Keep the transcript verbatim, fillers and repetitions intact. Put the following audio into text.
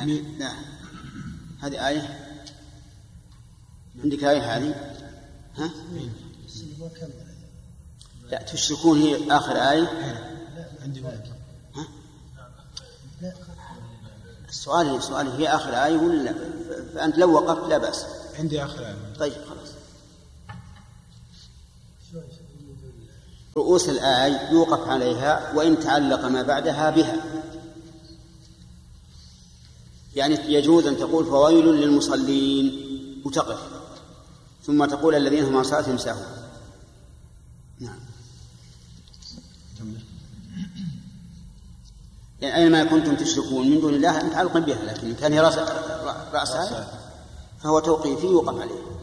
لا هذه آية عندك آية هذه ها؟ لا تشركون هي آخر آية. عندي ها؟ السؤال سؤال هي آخر آية ولا لا؟ فأنت لو وقفت لا بأس. عندي آخر آية. طيب خلاص. رؤوس الآية يوقف عليها وإن تعلق ما بعدها بها، يعني يجوز أن تقول فويل للمصلين وتقف ثم تقول الذين هم عن صلاتهم ساهون. نعم. يعني أينما كنتم تشركون من دون الله متعلق بها، لكن كان هي رأس رأسها فهو توقيفي يوقف عليه.